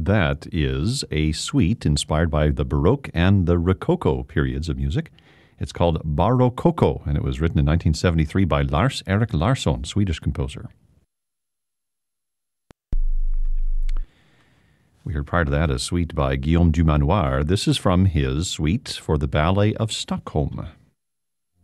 That is a suite inspired by the Baroque and the Rococo periods of music. It's called Barocco, and it was written in 1973 by Lars-Erik Larsson, Swedish composer. We heard prior to that a suite by Guillaume Dumanoir. This is from his suite for the Ballet of Stockholm.